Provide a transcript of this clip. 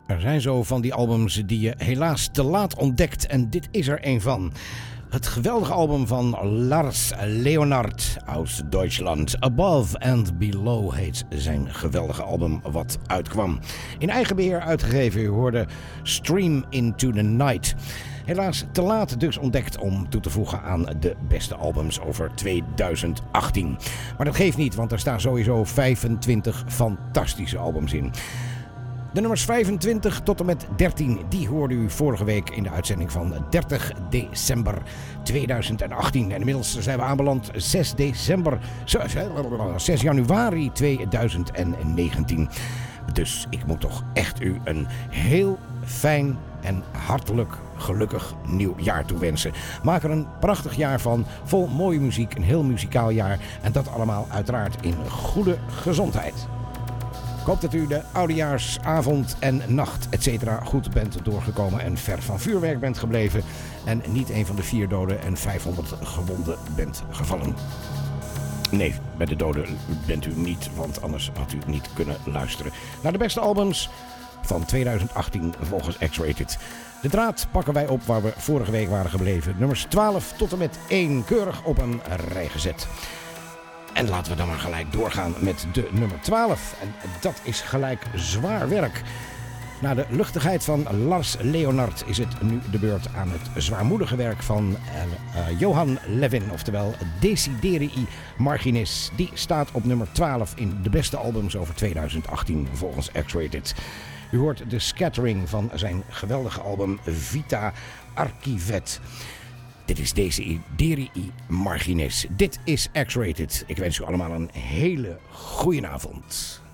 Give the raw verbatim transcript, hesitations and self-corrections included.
Er zijn zo van die albums die je helaas te laat ontdekt en dit is er een van. Het geweldige album van Lars Leonard uit Duitsland. Above and Below heet zijn geweldige album wat uitkwam. In eigen beheer uitgegeven, u hoorde Stream Into the Night. Helaas te laat dus ontdekt om toe te voegen aan de beste albums over tweeduizend achttien. Maar dat geeft niet, want er staan sowieso vijfentwintig fantastische albums in. De nummers vijfentwintig tot en met dertien, die hoorde u vorige week in de uitzending van dertig december tweeduizend achttien. En inmiddels zijn we aanbeland zes december, zes januari tweeduizend negentien. Dus ik moet toch echt u een heel fijn en hartelijk gelukkig nieuw jaar toewensen. Maak er een prachtig jaar van, vol mooie muziek, een heel muzikaal jaar. En dat allemaal uiteraard in goede gezondheid. Ik hoop dat u de oudejaarsavond en nacht et cetera goed bent doorgekomen en ver van vuurwerk bent gebleven en niet een van de vier doden en vijfhonderd gewonden bent gevallen. Nee, bij de doden bent u niet, want anders had u niet kunnen luisteren naar de beste albums van tweeduizend achttien volgens X-Rated. De draad pakken wij op waar we vorige week waren gebleven. Nummers twaalf tot en met één keurig op een rij gezet. En laten we dan maar gelijk doorgaan met de nummer twaalf. En dat is gelijk zwaar werk. Na de luchtigheid van Lars Leonard is het nu de beurt aan het zwaarmoedige werk van uh, uh, Johan Levin, oftewel Desiderii Marginis. Die staat op nummer twaalf in de beste albums over tweeduizend achttien volgens X-Rated. U hoort de scattering van zijn geweldige album Vita Archivet. Dit is Desiderii Marginis. Dit is X-Rated. Ik wens u allemaal een hele goede avond.